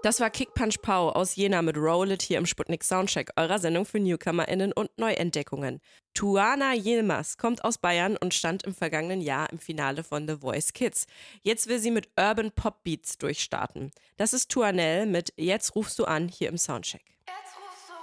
Das war Kick Punch Pow aus Jena mit Roll It hier im Sputnik Soundcheck, eurer Sendung für NewcomerInnen und Neuentdeckungen. Tuana Yilmaz kommt aus Bayern und stand im vergangenen Jahr im Finale von The Voice Kids. Jetzt will sie mit Urban Pop Beats durchstarten. Das ist Tuanel mit Jetzt rufst du an hier im Soundcheck.